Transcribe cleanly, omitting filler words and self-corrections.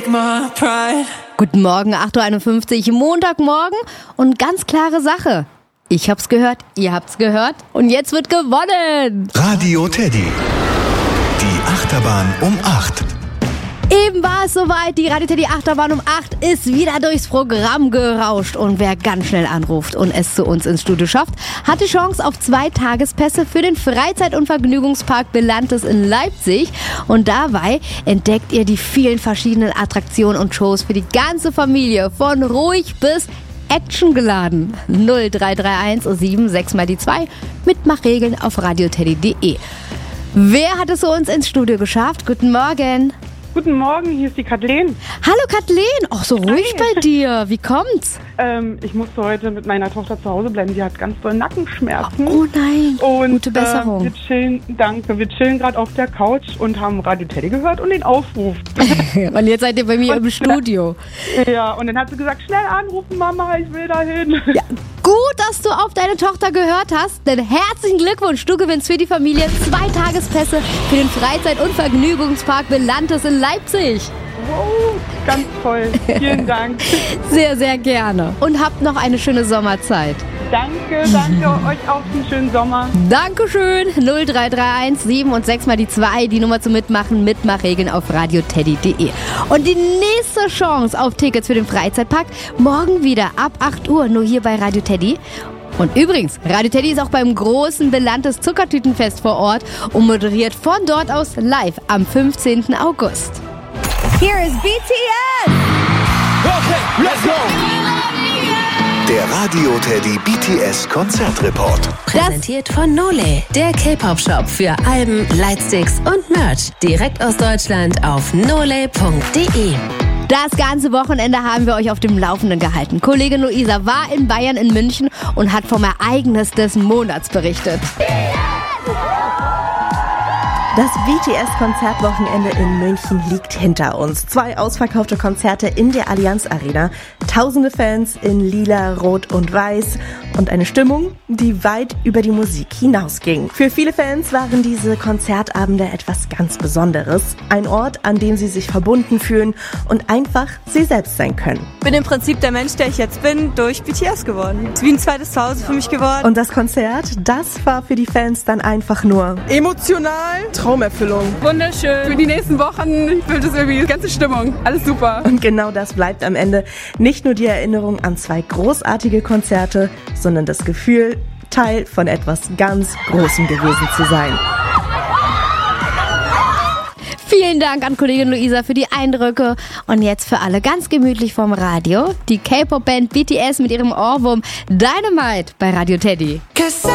take my pride. Guten Morgen, 8.51 Uhr, Montagmorgen und ganz klare Sache. Ich hab's gehört, ihr habt's gehört und jetzt wird gewonnen. Radio Teddy. Die Achterbahn um 8. Eben war es soweit, die Radio Teddy Achterbahn um 8 ist wieder durchs Programm gerauscht. Und wer ganz schnell anruft und es zu uns ins Studio schafft, hat die Chance auf 2 Tagespässe für den Freizeit- und Vergnügungspark Belantes in Leipzig. Und dabei entdeckt ihr die vielen verschiedenen Attraktionen und Shows für die ganze Familie, von ruhig bis actiongeladen. 0331 76 mal die 2, Mitmachregeln auf radioteddy.de. Wer hat es zu uns ins Studio geschafft? Guten Morgen. Guten Morgen, hier ist die Kathleen. Hallo Kathleen, ach so ruhig bei dir, wie kommt's? Ich musste heute mit meiner Tochter zu Hause bleiben, die hat ganz doll Nackenschmerzen. Oh nein, und, gute Besserung. Wir chillen gerade auf der Couch und haben Radio Teddy gehört und den Aufruf. Und jetzt seid ihr bei mir im Studio. Ja, und dann hat sie gesagt, schnell anrufen Mama, ich will da hin. Ja, gut, dass du auf deine Tochter gehört hast, denn herzlichen Glückwunsch, du gewinnst für die Familie 2 Tagespässe für den Freizeit- und Vergnügungspark Belantes in Leipzig. Wow, ganz toll. Vielen Dank. Sehr, sehr gerne. Und habt noch eine schöne Sommerzeit. Danke, euch auch einen schönen Sommer. Dankeschön. 0331 7 und 6 mal die 2, die Nummer zum Mitmachen, Mitmachregeln auf radioteddy.de. Und die nächste Chance auf Tickets für den Freizeitpark morgen wieder ab 8 Uhr, nur hier bei Radio Teddy. Und übrigens, Radio Teddy ist auch beim großen Belantes Zuckertütenfest vor Ort und moderiert von dort aus live am 15. August. Here is BTS! Okay, let's go! Der Radio Teddy BTS Konzertreport. Präsentiert von Nole, der K-Pop-Shop für Alben, Lightsticks und Merch. Direkt aus Deutschland auf nole.de. Das ganze Wochenende haben wir euch auf dem Laufenden gehalten. Kollegin Luisa war in Bayern in München und hat vom Ereignis des Monats berichtet. Das BTS-Konzertwochenende in München liegt hinter uns. 2 ausverkaufte Konzerte in der Allianz Arena, tausende Fans in lila, rot und weiß und eine Stimmung, die weit über die Musik hinausging. Für viele Fans waren diese Konzertabende etwas ganz Besonderes. Ein Ort, an dem sie sich verbunden fühlen und einfach sie selbst sein können. Ich bin im Prinzip der Mensch, der ich jetzt bin, durch BTS geworden. Es ist wie ein zweites Zuhause für mich geworden. Und das Konzert, das war für die Fans dann einfach nur emotional, Traumerfüllung. Wunderschön. Für die nächsten Wochen fühlt es irgendwie die ganze Stimmung. Alles super. Und genau das bleibt am Ende. Nicht nur die Erinnerung an 2 großartige Konzerte, sondern das Gefühl, Teil von etwas ganz Großem gewesen zu sein. Vielen Dank an Kollegin Luisa für die Eindrücke. Und jetzt für alle ganz gemütlich vom Radio, die K-Pop-Band BTS mit ihrem Ohrwurm Dynamite bei Radio Teddy.